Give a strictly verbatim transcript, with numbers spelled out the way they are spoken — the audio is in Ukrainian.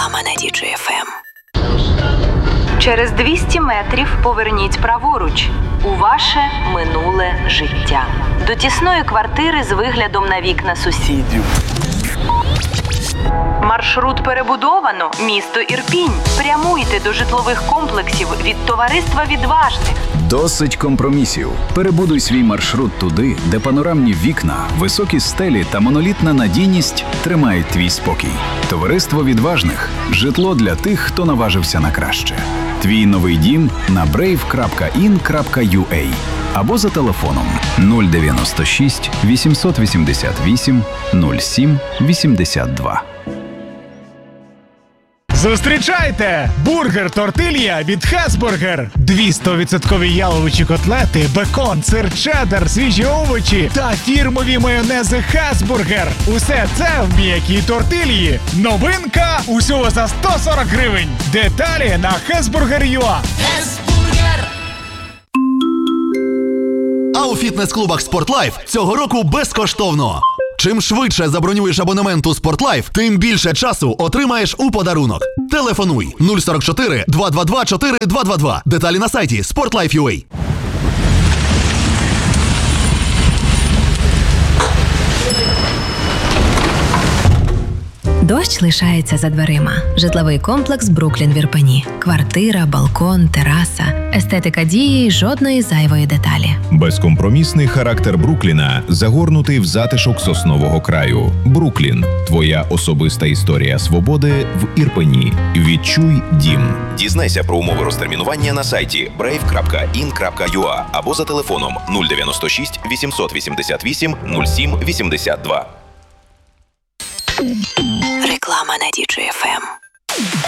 Реклама на ді джей еф ем. Через двісті метрів поверніть праворуч у ваше минуле життя. До тісної квартири з виглядом на вікна сусідів. Маршрут перебудовано. Місто Ірпінь. Прямуйте до житлових комплексів від Товариства Відважних. Досить компромісів. Перебудуй свій маршрут туди, де панорамні вікна, високі стелі та монолітна надійність тримають твій спокій. Товариство Відважних. Житло для тих, хто наважився на краще. Твій новий дім на брейв крапка ін крапка ю а або за телефоном нуль дев'яносто шість вісімсот вісімдесят вісім нуль сім вісімдесят два. Зустрічайте! Бургер тортилья від Хесбургер. Дві сто відсотків яловичі котлети, бекон, сир чеддер, свіжі овочі та фірмові майонези Хесбургер. Усе це в м'якій тортильї. Новинка усього за сто сорок гривень. Деталі на хесбургер крапка ю а. А у фітнес-клубах «Спортлайф» цього року безкоштовно. Чим швидше забронюєш абонемент у «Спортлайф», тим більше часу отримаєш у подарунок. Телефонуй нуль сорок чотири два два два чотири два два два. Деталі на сайті спортлайф крапка ю а. Дощ лишається за дверима. Житловий комплекс «Бруклін» в Ірпені. Квартира, балкон, тераса. Естетика дії й жодної зайвої деталі. Безкомпромісний характер Брукліна загорнутий в затишок соснового краю. Бруклін – твоя особиста історія свободи в Ірпені. Відчуй дім. Дізнайся про умови розтермінування на сайті брейв крапка ін крапка ю а або за телефоном нуль дев'яносто шість вісімсот вісімдесят вісім нуль сім вісімдесят два. Реклама на ді джей